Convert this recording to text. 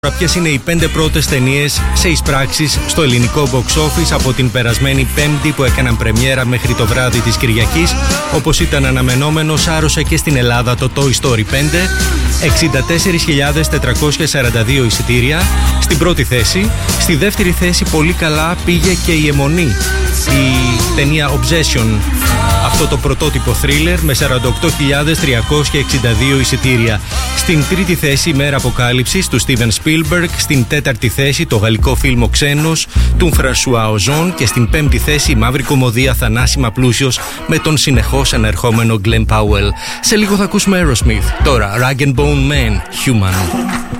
Ποιες είναι οι 5 πρώτες ταινίες σε εισπράξεις στο ελληνικό box office από την περασμένη Πέμπτη που έκαναν πρεμιέρα μέχρι το βράδυ της Κυριακής. Όπως ήταν αναμενόμενο, σάρωσε και στην Ελλάδα το Toy Story 5, 64.442 εισιτήρια στην πρώτη θέση. Στη δεύτερη θέση πολύ καλά πήγε και η Αιμονή, η ταινία Obsession, αυτό το πρωτότυπο thriller με 48.362 εισιτήρια. Στην τρίτη θέση η Μέρα Αποκάλυψης του Steven Spielberg, στην τέταρτη θέση το γαλλικό φιλμ Ο Ξένος του François Ozon και στην πέμπτη θέση η μαύρη κομμωδία Θανάσιμα Πλούσιος με τον συνεχώς ανερχόμενο Glenn Powell. Σε λίγο θα ακούσουμε Aerosmith. Τώρα Rag and Bone Man, Human.